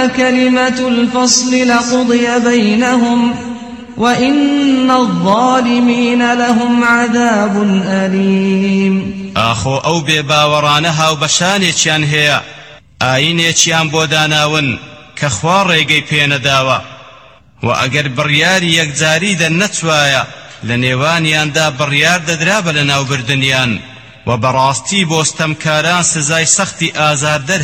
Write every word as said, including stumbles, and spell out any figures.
ولولا كلمة الفصل لقضي بينهم وإن الظالمين لهم عذاب أليم. آخو أو بباورانها وبشاني چيان هيا آيني چيان بوداناون كخوار ريقي بين داوا وأقر برياري يكزاري دا نتوايا لنيوانيان دا بريار دا دراب لناو بردنيان وبراستي بوستمكاران سزاي سختي آزار در